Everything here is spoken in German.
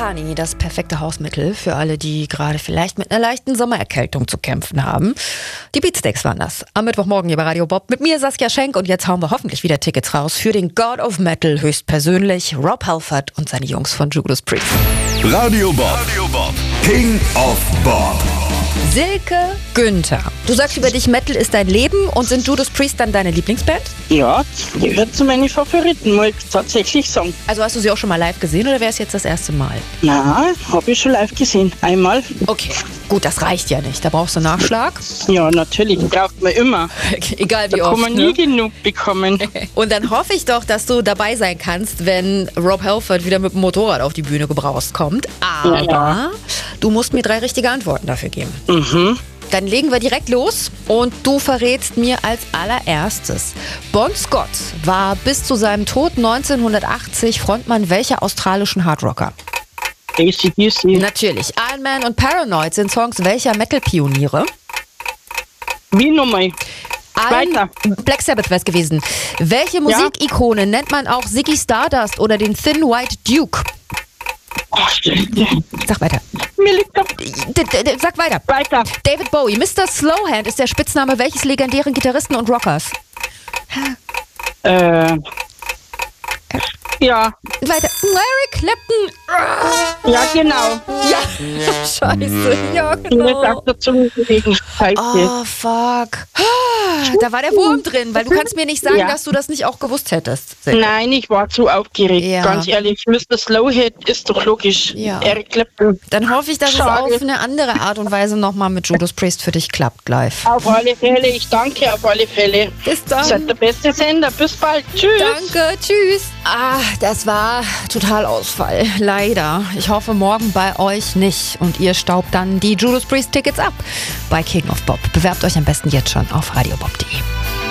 Honey, das perfekte Hausmittel für alle, die gerade vielleicht mit einer leichten Sommererkältung zu kämpfen haben. Die Beatsteaks waren das. Am Mittwochmorgen hier bei Radio Bob mit mir Saskia Schenk und jetzt hauen wir hoffentlich wieder Tickets raus für den God of Metal höchstpersönlich, Rob Halford und seine Jungs von Judas Priest. Radio Bob, King of Bob. Silke Günther. Du sagst über dich, Metal ist dein Leben und sind Judas Priest dann deine Lieblingsband? Ja, die gehört zu meinen Favoriten, muss ich tatsächlich sagen. Also hast du sie auch schon mal live gesehen oder wäre es jetzt das erste Mal? Na, habe ich schon live gesehen. Einmal. Okay, gut, das reicht ja nicht. Da brauchst du Nachschlag. Ja, natürlich, braucht man immer. Egal wie Da oft. kann man nie genug bekommen. Und dann hoffe ich doch, dass du dabei sein kannst, wenn Rob Halford wieder mit dem Motorrad auf die Bühne gebraust kommt. Aber du musst mir 3 richtige Antworten dafür geben. Dann legen wir direkt los und du verrätst mir als allererstes. Bon Scott war bis zu seinem Tod 1980 Frontmann welcher australischen Hardrocker? AC/DC. Natürlich. Iron Man und Paranoid sind Songs welcher Metal-Pioniere? Wie nochmal? Weiter. Black Sabbath wäre es gewesen. Welche Musikikone nennt man auch Ziggy Stardust oder den Thin White Duke? Sag weiter. Mir liegt doch Sag weiter. weiter. David Bowie. Mr. Slowhand ist der Spitzname welches legendären Gitarristen und Rockers? Ja, Weiter. Eric Clapton. ja genau. Ja, scheiße. Ja, Ich genau. darf dazu bewegen. Scheiße. Oh, fuck. Da war der Wurm drin, weil du kannst mir nicht sagen, Ja. dass du das nicht auch gewusst hättest. Nein, ich war zu aufgeregt, Ja. ganz ehrlich. Mr. Slowhead ist doch logisch. Ja. Eric Clapton. Dann hoffe ich, dass es Schade. auf eine andere Art und Weise nochmal mit Judas Priest für dich klappt live. Auf alle Fälle, ich danke auf alle Fälle. Bis Ihr seid dann. der beste Sender. Bis bald. Tschüss. Danke, tschüss. Das war Totalausfall. Leider. Ich hoffe morgen bei euch nicht. Und ihr staubt dann die Judas Priest Tickets ab bei King of Bob. Bewerbt euch am besten jetzt schon auf radiobob.de.